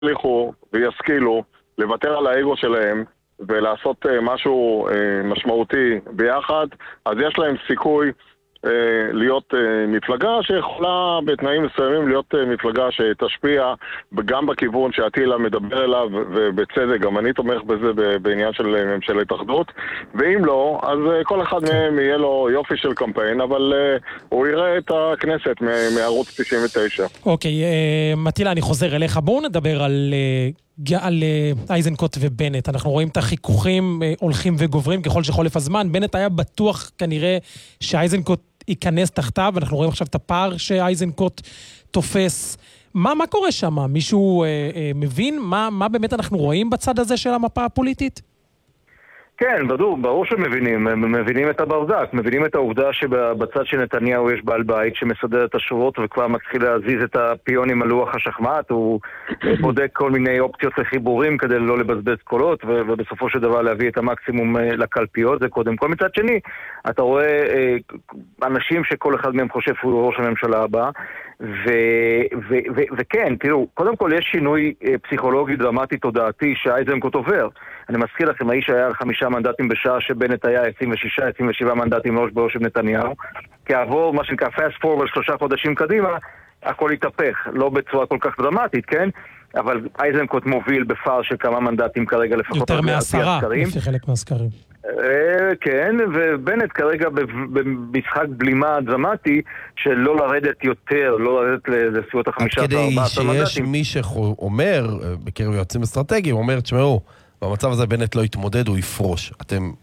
יצליחו וישכילו לוותר על האגו שלהם ולעשות משהו משמעותי ביחד, אז יש להם סיכוי להיות מפלגה שיכולה בתנאים מסוימים להיות מפלגה שתשפיע גם בכיוון שעטילה מדבר אליו, ובצדק גם אני תומך בזה בעניין של ממשלת אחדות, ואם לא, אז כל אחד מהם יהיה לו יופי של קמפיין, אבל הוא יראה את הכנסת מערוץ 99. אוקיי, מטילה, אני חוזר אליך. בואו נדבר על אייזנקוט ובנט. אנחנו רואים את החיכוכים הולכים וגוברים ככל שחולף הזמן. בנט היה בטוח כנראה שאייזנקוט ייכנס תחתיו, ואנחנו רואים עכשיו את הפער שאייזנקוט תופס. מה קורה שם? מישהו מבין? מה באמת אנחנו רואים בצד הזה של המפה הפוליטית? כן, ברור שמבינים, מבינים את הברדק, מבינים את העובדה שבצד של נתניהו יש בעל בית שמסדר את השורות וכבר מתחיל להזיז את הפיונים על לוח השחמט, הוא בודק כל מיני אופציות לחיבורים כדי לא לבזבז קולות ובסופו של דבר להביא את המקסימום לקלפיות, זה קודם כל. מצד שני, אתה רואה אנשים שכל אחד מהם חושב שהוא ראש הממשלה הבא, וכן, תראו, קודם כל יש שינוי פסיכולוגי דרמטי תודעתי שאייזנקוט עובר. אני מזכיר לכם, האיש היה על 5 מנדטים בשעה שבנט היה 26-27 מנדטים בראש של נתניהו. כעבור מה שנקרא fast forward 3 חודשים קדימה, הכל התהפך, לא בצורה כל כך דרמטית, כן? אבל אייזנקוט מוביל בפער של כמה מנדטים כרגע לפחות. יותר מ10 לפי חלק מהסקרים. כן, ובנט כרגע במשחק בלימה דרמטי של לא לרדת יותר, לא לרדת לסביבות ה-15-14 מנדטים. עד כדי שיש מי שאומר, בקרב יועצים אסטרטגיים, אומר, תשמעו, במצב הזה בנט לא יתמודד, הוא יפרוש. אתם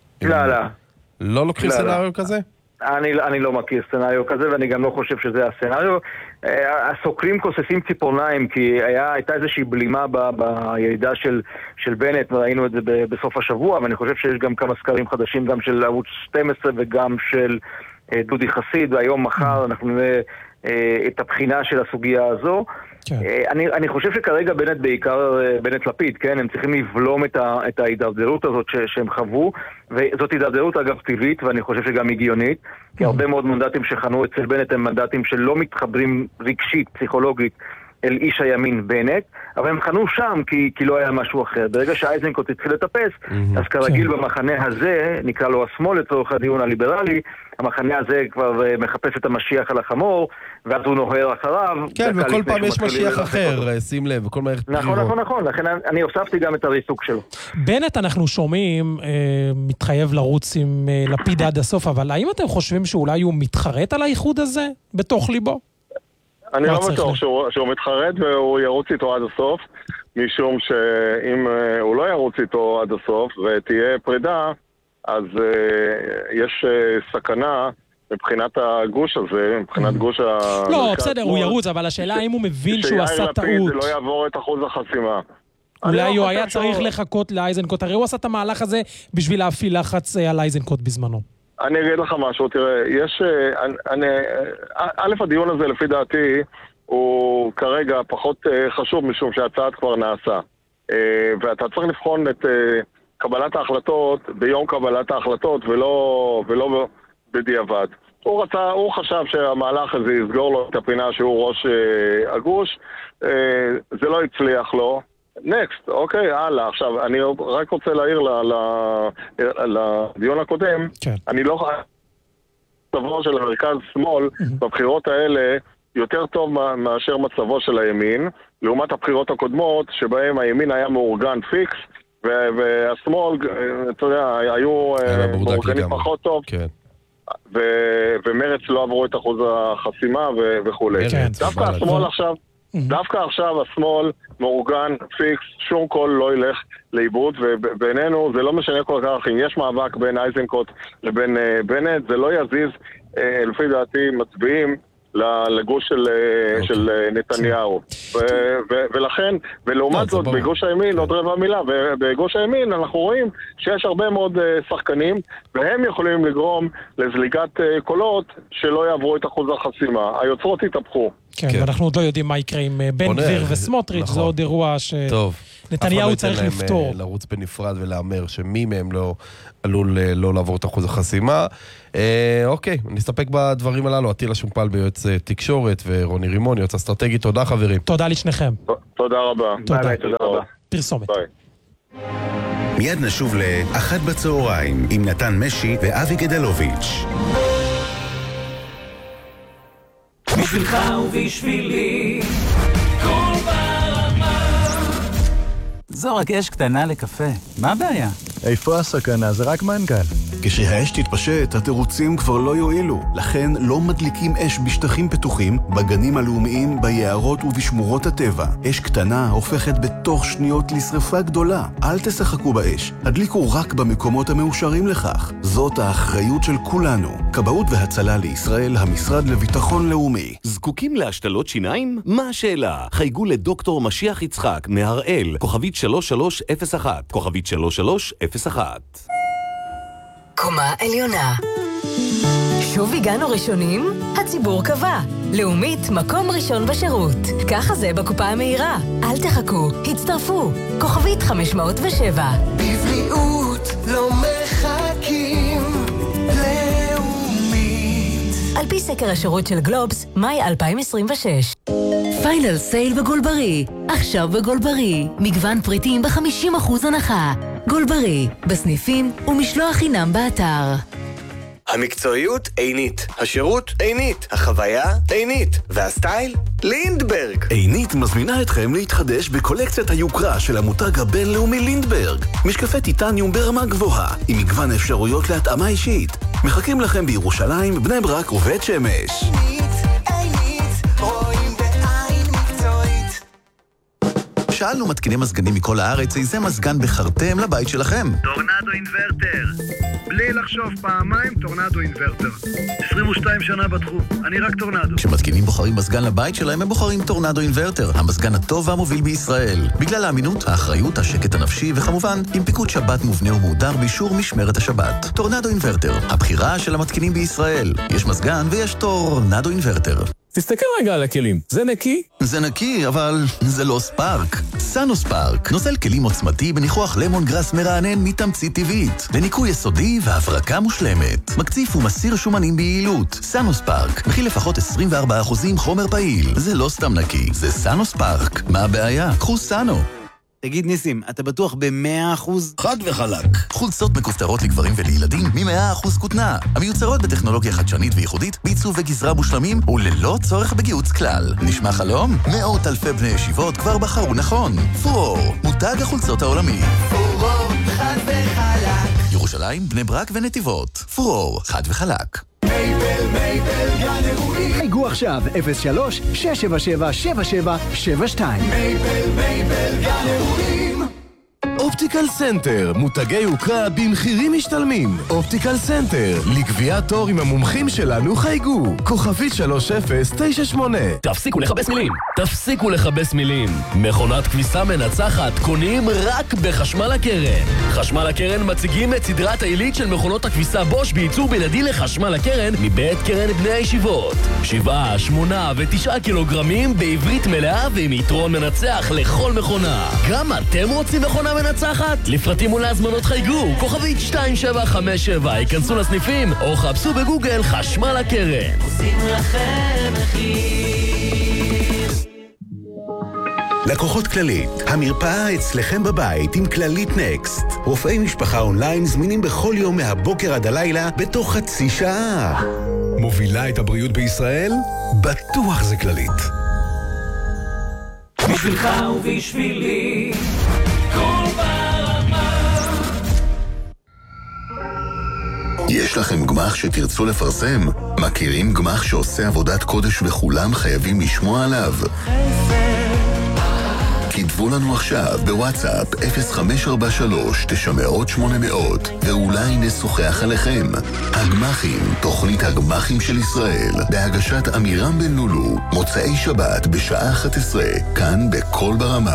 לא לוקחים סנריו כזה? אני לא מכיר סצנריו כזה, ואני גם לא חושב שזה הסצנריו. הסוקרים כוססים ציפורניים, כי הייתה איזושהי בלימה בירידה של בנט, וראינו את זה בסוף השבוע, ואני חושב שיש גם כמה סקרים חדשים, גם של ערוץ 12 וגם של דודי חסיד, והיום מחר אנחנו נראה את הבחינה של הסוגיה הזו. אני חושב שכרגע בנט בעיקר, בנט לפיד, כן, הם צריכים לבלום את ההידרדרות הזאת שהם חוו, וזאת הידרדרות אגב טבעית, ואני חושב שגם הגיונית, כי הרבה מאוד מנדטים שחנו אצל בנט הם מנדטים שלא מתחברים רגשית, פסיכולוגית, אל איש הימין בנט, אבל הם חנו שם כי לא היה משהו אחר. ברגע שאייזנקוט התחיל לטפס, אז כרגיל במחנה הזה, נקרא לו השמאל לצורך הדיון הליברלי, המחנה הזה כבר מחפש את המשיח על החמור, ואז הוא נוהר אחריו. כן, וכל פעם יש משיח אחר, שים לב, וכל מערכת בחירות. נכון, לכן אני הוספתי גם את הריסוק שלו. בנט, אנחנו שומעים, מתחייב לרוץ עם לפיד עד הסוף, אבל האם אתם חושבים שאולי הוא מתחרט על האיחוד הזה בתוך ליבו? אני לא בטוח שהוא מתחרט והוא ירוץ איתו עד הסוף, משום שאם הוא לא ירוץ איתו עד הסוף ותהיה פרידה, אז יש סכנה מבחינת הגוש הזה, מבחינת גוש המרכז. לא, בסדר, הוא ירוץ, אבל השאלה האם הוא מבין שהוא עשה טעות. שיאיר לפיד לא יעבור את אחוז החסימה. אולי הוא היה צריך לחכות לאייזנקוט, הרי הוא עשה את המהלך הזה בשביל להפעיל לחץ על אייזנקוט בזמנו. אני אגיד לך משהו, תראה, יש, א', הדיון הזה לפי דעתי הוא כרגע פחות חשוב משום שהצעד כבר נעשה, ואתה צריך לבחון את קבלת ההחלטות ביום קבלת ההחלטות ולא בדיעבד. הוא חשב שהמהלך הזה יסגור לו את הפינה שהוא ראש הגוש, זה לא הצליח לו. נקסט, אוקיי, הלאה. עכשיו, אני רק רוצה להעיר לדיון הקודם, אני לא חושב מצבו של המרכז שמאל בבחירות האלה יותר טוב מאשר מצבו של הימין, לעומת הבחירות הקודמות שבהם הימין היה מאורגן פיקס, והשמאל, אתה יודע, היו מאורגנים פחות טוב, ומרץ לא עברו את אחוז החסימה וכו'. דווקא השמאל עכשיו, דווקא עכשיו השמאל מאורגן, פיקס, שום קול לא ילך לאיבוד, ובינינו זה לא משנה כל כך, אם יש מאבק בין אייזנקוט לבין בנט, זה לא יזיז, לפי דעתי, מצביעים לגוש של נתניהו. ולכן, ולעומת זאת, בגוש הימין, עוד רבע מילה, ובגוש הימין אנחנו רואים שיש הרבה מאוד שחקנים, והם יכולים לגרום לזליגת קולות שלא יעברו את אחוז החסימה. היוצרות יתהפכו. כן, ואנחנו עוד לא יודעים מה יקרה עם בן גביר וסמוטריץ', זה עוד אירוע נתניהו צריך לפתור. לרוץ בנפרד ולאמר שמי מהם לא עלול לא לעבור את אחוז החסימה. אוקיי, נסתפק בדברים הללו. עטילה שומפל ביועץ תקשורת ורוני רימון, יועץ אסטרטגי. תודה חברים. תודה לשניכם. תודה רבה. תודה. תודה רבה. פרסומת. ביי. מיד נשוב לאחת בצהריים עם נתן משי ואבי גדלוביץ'. בשבילך ובשבילי כל ברמה. זו רק אש קטנה לקפה, מה הבעיה? איפה הסכנה? זה רק מנגל. כשהאש תתפשט, התירוצים כבר לא יועילו. לכן לא מדליקים אש בשטחים פתוחים, בגנים הלאומיים, ביערות ובשמורות הטבע. אש קטנה הופכת בתוך שניות לשרפה גדולה. אל תשחקו באש. הדליקו רק במקומות המאושרים לכך. זאת האחריות של כולנו. כבאות והצלה לישראל, המשרד לביטחון לאומי. זקוקים להשתלות שיניים? מה השאלה? חייגו לדוקטור משיח יצחק מהראל, כוכבית 3301, כוכבית 3301. קומה עליונה. שוב הגענו ראשונים? הציבור קבע. לאומית, מקום ראשון בשירות. ככה זה בקופה המהירה. אל תחכו, הצטרפו. כוכבית 507. בבריאות לא מחכים. לאומית. על פי סקר השירות של גלובס, מאי 2026. פיינל סייל בגולברי. עכשיו בגולברי. מגוון פריטים ב-50% הנחה. גולברי, בסניפים ומשלוח חינם באתר. המקצועיות עינית, השירות עינית, החוויה עינית, והסטייל לינדברג. עינית מזמינה אתכם להתחדש בקולקציית היוקרה של המותג הבינלאומי לינדברג. משקפי טיטניום ברמה גבוהה, עם מגוון אפשרויות להתאמה אישית. מחכים לכם בירושלים, בני ברק ובית שמש. שאלנו מתקיני מזגנים מכל הארץ, איזה מזגן בחרתם לבית שלכם? טורנדו אינברטר. בלי לחשוב פעמיים, טורנדו אינברטר. 22 שנה בתחום, אני רק טורנדו. כשמתקינים בוחרים מזגן לבית שלהם, הם בוחרים טורנדו אינברטר, המזגן הטוב והמוביל בישראל. בגלל האמינות, האחריות, השקט הנפשי, וכמובן, עם פיקוד שבת מובנה ומהודר באישור משמרת השבת. טורנדו אינברטר, הבחירה של המתקינים בישראל. יש מזגן ויש טורנדו אינברטר. תסתכל רגע על הכלים, זה נקי? זה נקי, אבל זה לא ספארק. סאנו ספארק, נוזל כלים עוצמתי בניחוח למון גרס מרענן מתמצית טבעית, לניקוי יסודי והברקה מושלמת. מקציף ומסיר שומנים ביעילות. סאנו ספארק, מכיל לפחות 24% חומר פעיל. זה לא סתם נקי, זה סאנו ספארק. מה הבעיה? קחו סאנו. תגיד ניסים, אתה בטוח ב-100%? חד וחלק. חולצות מכופתרות לגברים ולילדים מ-100% כותנה. המיוצרות בטכנולוגיה חדשנית וייחודית, בעיצוב וגזרה מושלמים וללא צורך בגיוץ כלל. נשמע חלום? מאות אלפי בני ישיבות כבר בחרו נכון. פורור, מותג החולצות העולמי. פורור, חד וחלק. ירושלים, בני ברק ונתיבות. פורור, חד וחלק. מייבל, גן אירועים. חייגו עכשיו, 03-677-7772. מייבל, גן אירועים. אופטיקל סנטר, מותגי יוקרה במחירים משתלמים. אופטיקל סנטר, לגביית תור עם המומחים שלנו חייגו. כוכבית 3098. תפסיקו לחבס מילים. תפסיקו לחבס מילים. מכונת כביסה מנצחת קונים רק בחשמל הקרן. חשמל הקרן מציגים את סדרת העילית של מכונות הכביסה בוש בייצור בלעדי לחשמל הקרן מבית קרן בני הישיבות. 7, 8 ו9 קילוגרמים בעברית מלאה ועם יתרון מנצח לכל מכונה. גם אתם רוצים מכונה מנצחת? לפרטים ולהזמנות חייגו, כוכבית 2757, ייכנסו לסניפים או חפשו בגוגל חשמל הקרן. עושים לכם מחיר. לקוחות כללית, המרפאה אצלכם בבית עם כללית נקסט. רופאי משפחה אונליין זמינים בכל יום מהבוקר עד הלילה בתוך חצי שעה. מובילה את הבריאות בישראל? בטוח זה כללית. בשבילך ובשבילי כל ברמה. יש לכם גמח שתרצו לפרסם? מכירים גמח שעושה עבודת קודש וכולם חייבים לשמוע עליו? כתבו לנו עכשיו בוואטסאפ 0543-900-800 ואולי נשוחח עליכם. הגמחים, תוכנית הגמחים של ישראל, בהגשת אמירם בן לולו, מוצאי שבת בשעה 11, כאן בכל ברמה.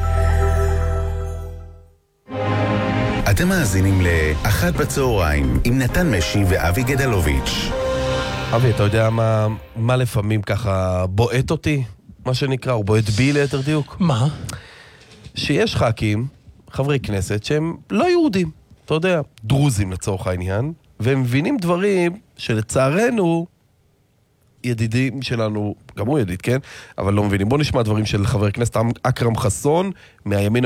אתם מאזינים לאחת בצהריים עם נתן משי ואבי גדלוביץ'. אבי, אתה יודע מה לפעמים ככה בועט אותי? מה שנקרא, הוא בועט בי ליתר דיוק. מה? שיש ח"כים, חברי כנסת, שהם לא יהודים, אתה יודע, דרוזים לצורך העניין, והם מבינים דברים שלצערנו, ידידים שלנו, גם הוא ידיד, כן? אבל לא מבינים. בוא נשמע דברים של חבר הכנסת אכרם חסון, מהימין